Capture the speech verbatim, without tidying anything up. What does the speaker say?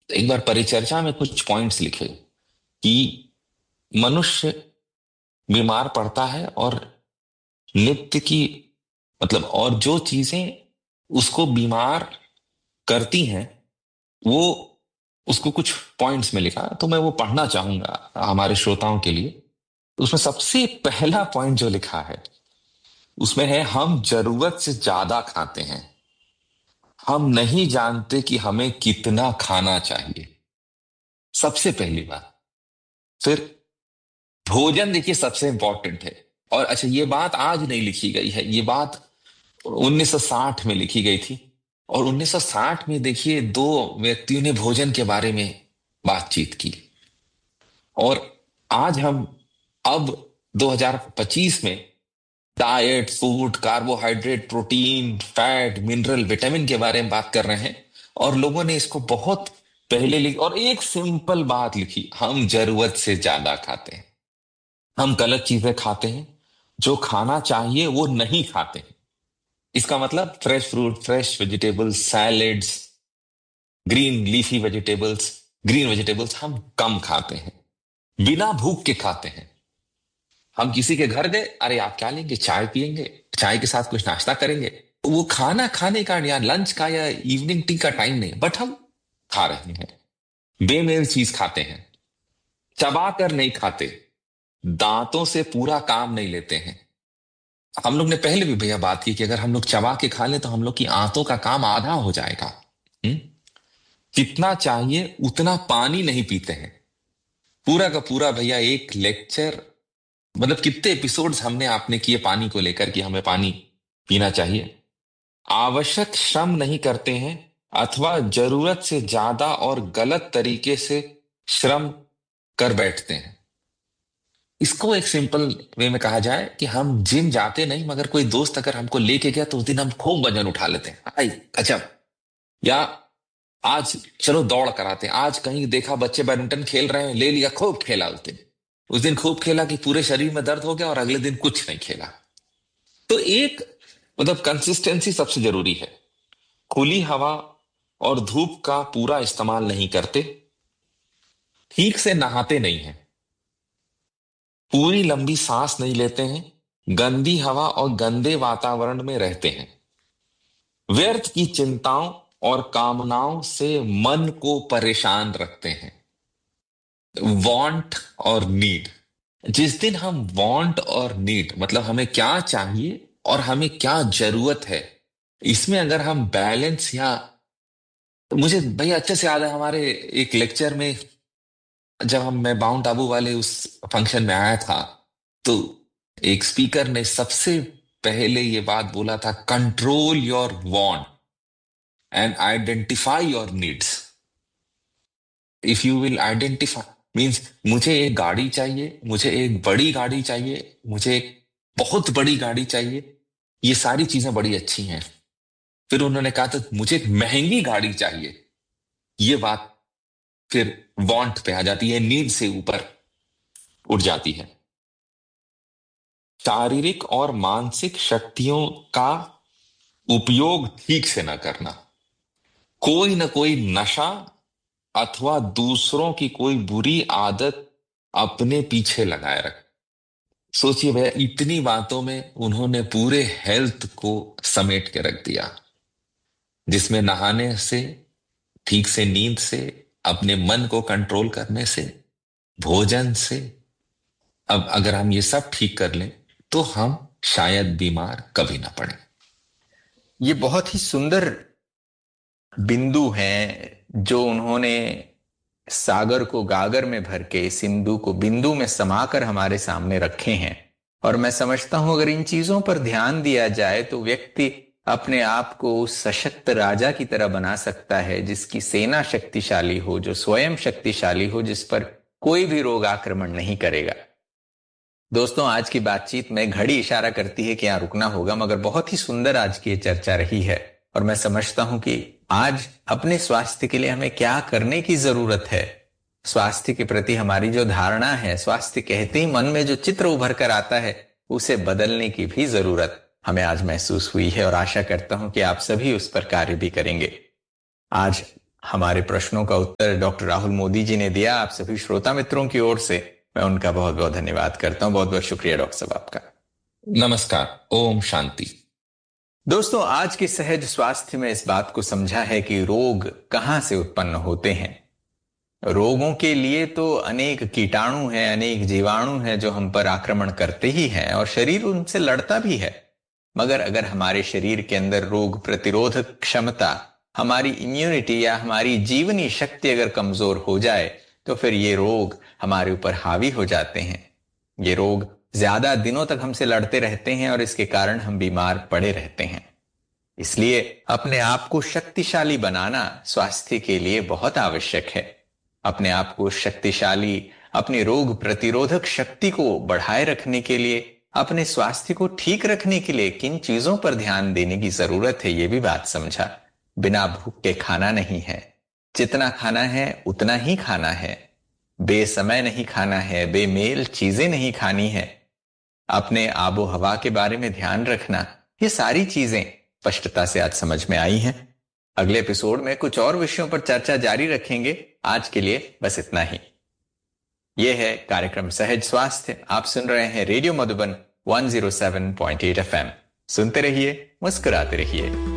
एक बार परिचर्चा में कुछ पॉइंट्स लिखे कि मनुष्य बीमार पड़ता है और नित्य की मतलब और जो चीजें उसको बीमार करती हैं वो उसको कुछ पॉइंट्स में लिखा, तो मैं वो पढ़ना चाहूंगा हमारे श्रोताओं के लिए। तो उसमें सबसे पहला पॉइंट जो लिखा है उसमें है, हम जरूरत से ज्यादा खाते हैं, हम नहीं जानते कि हमें कितना खाना चाहिए। सबसे पहली बात। फिर भोजन देखिए सबसे इंपॉर्टेंट है। और अच्छा, ये बात आज नहीं लिखी गई है, ये बात उन्नीस सौ साठ में लिखी गई थी। और उन्नीस सौ साठ में देखिए दो व्यक्तियों ने भोजन के बारे में बातचीत की। और आज हम अब दो हज़ार पच्चीस में diet, food, carbohydrate, protein, fat, mineral, vitamin के बारे में बात कर रहे हैं। और लोगों ने इसको बहुत पहले लिखी और एक सिंपल बात लिखी, हम जरूरत से ज्यादा खाते हैं, हम गलत चीजें खाते हैं, जो खाना चाहिए वो नहीं खाते हैं। इसका मतलब fresh fruit, fresh vegetables, salads, green leafy vegetables, green vegetables हम कम खाते हैं, बिना भूख के खाते हैं। हम किसी के घर गए, अरे आप क्या लेंगे, चाय पियेंगे, चाय के साथ कुछ नाश्ता करेंगे, वो खाना खाने का या लंच का या इवनिंग टी का टाइम नहीं, बट हम खा रहे हैं, बेमेल चीज खाते हैं, चबा कर नहीं खाते, दांतों से पूरा काम नहीं लेते हैं। हम लोग ने पहले भी भैया बात की कि अगर हम लोग चबा के खा लें तो हम लोग की आंतों का काम आधा हो जाएगा। हम्म? जितना चाहिए उतना पानी नहीं पीते हैं। पूरा का पूरा भैया एक लेक्चर, मतलब कितने एपिसोड्स हमने आपने किए पानी को लेकर कि हमें पानी पीना चाहिए। आवश्यक श्रम नहीं करते हैं अथवा जरूरत से ज्यादा और गलत तरीके से श्रम कर बैठते हैं। इसको एक सिंपल वे में कहा जाए कि हम जिम जाते नहीं, मगर कोई दोस्त अगर हमको लेके गया तो उस दिन हम खूब वजन उठा लेते हैं, आई गजब। या आज चलो दौड़ कराते हैं, आज कहीं देखा बच्चे बैडमिंटन खेल रहे हैं, ले लिया, खूब खेला उस दिन। उस दिन खूब खेला कि पूरे शरीर में दर्द हो गया और अगले दिन कुछ नहीं खेला। तो एक मतलब कंसिस्टेंसी सबसे जरूरी है। खुली हवा और धूप का पूरा इस्तेमाल नहीं करते, ठीक से नहाते नहीं हैं, पूरी लंबी सांस नहीं लेते हैं, गंदी हवा और गंदे वातावरण में रहते हैं, व्यर्थ की चिंताओं और कामनाओं से मन को परेशान रखते हैं। वांट और नीड। जिस दिन हम वांट और नीड मतलब हमें क्या चाहिए और हमें क्या जरूरत है, इसमें अगर हम बैलेंस या, तो मुझे भैया अच्छे से याद है हमारे एक लेक्चर में जब हम मैं माउंट आबू वाले उस फंक्शन में आया था, तो एक स्पीकर ने सबसे पहले ये बात बोला था, control your want and identify your needs. If you will identify means मुझे एक गाड़ी चाहिए, मुझे एक बड़ी गाड़ी चाहिए, मुझे एक बहुत बड़ी गाड़ी चाहिए, ये सारी चीजें बड़ी अच्छी हैं। फिर उन्होंने कहा था मुझे एक महंगी गाड़ी चाहिए, ये बात फिर वांट पे आ जाती है, नीड से ऊपर उठ जाती है। शारीरिक और मानसिक शक्तियों का उपयोग ठीक से न करना, कोई ना कोई नशा अथवा दूसरों की कोई बुरी आदत अपने पीछे लगाए रख। सोचिए भैया, इतनी बातों में उन्होंने पूरे हेल्थ को समेट के रख दिया, जिसमें नहाने से, ठीक से नींद से, अपने मन को कंट्रोल करने से, भोजन से। अब अगर हम ये सब ठीक कर लें तो हम शायद बीमार कभी ना पड़े। ये बहुत ही सुंदर बिंदु हैं जो उन्होंने सागर को गागर में भर के सिंधु को बिंदु में समाकर हमारे सामने रखे हैं। और मैं समझता हूं अगर इन चीजों पर ध्यान दिया जाए तो व्यक्ति अपने आप को उस सशक्त राजा की तरह बना सकता है जिसकी सेना शक्तिशाली हो, जो स्वयं शक्तिशाली हो, जिस पर कोई भी रोग आक्रमण नहीं करेगा। दोस्तों, आज की बातचीत में घड़ी इशारा करती है कि यहां रुकना होगा, मगर बहुत ही सुंदर आज की ये चर्चा रही है। और मैं समझता हूं कि आज अपने स्वास्थ्य के लिए हमें क्या करने की जरूरत है, स्वास्थ्य के प्रति हमारी जो धारणा है, स्वास्थ्य कहते ही मन में जो चित्र उभर कर आता है, उसे बदलने की भी जरूरत हमें आज महसूस हुई है। और आशा करता हूं कि आप सभी उस पर कार्य भी करेंगे। आज हमारे प्रश्नों का उत्तर डॉक्टर राहुल मोदी जी ने दिया। आप सभी श्रोता मित्रों की ओर से मैं उनका बहुत बहुत धन्यवाद करता हूं। बहुत बहुत शुक्रिया डॉक्टर साहब आपका। नमस्कार। ओम शांति। दोस्तों, आज के सहज स्वास्थ्य में इस बात को समझा है कि रोग कहां से उत्पन्न होते हैं। रोगों के लिए तो अनेक कीटाणु हैं, अनेक जीवाणु हैं जो हम पर आक्रमण करते ही हैं और शरीर उनसे लड़ता भी है। मगर अगर हमारे शरीर के अंदर रोग प्रतिरोधक क्षमता, हमारी इम्यूनिटी या हमारी जीवनी शक्ति अगर कमजोर हो जाए तो फिर ये रोग हमारे ऊपर हावी हो जाते हैं। ये रोग ज्यादा दिनों तक हमसे लड़ते रहते हैं और इसके कारण हम बीमार पड़े रहते हैं। इसलिए अपने आप को शक्तिशाली बनाना स्वास्थ्य के लिए बहुत आवश्यक है। अपने आप को शक्तिशाली, अपनी रोग प्रतिरोधक शक्ति को बढ़ाए रखने के लिए, अपने स्वास्थ्य को ठीक रखने के लिए किन चीजों पर ध्यान देने की जरूरत है, यह भी बात समझा। बिना भूख के खाना नहीं है, जितना खाना है उतना ही खाना है। बेसमय नहीं खाना है, बेमेल चीजें नहीं खानी है। अपने आबो हवा के बारे में ध्यान रखना, ये सारी चीजें स्पष्टता से आज समझ में आई हैं। अगले एपिसोड में कुछ और विषयों पर चर्चा जारी रखेंगे। आज के लिए बस इतना ही। यह है कार्यक्रम सहज स्वास्थ्य। आप सुन रहे हैं रेडियो मधुबन एक सौ सात पॉइंट आठ एफ एम। सुनते रहिए, मुस्कुराते रहिए।